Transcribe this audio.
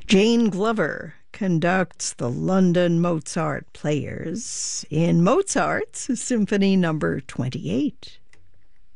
Jane Glover conducts the London Mozart Players in Mozart's Symphony Number 28.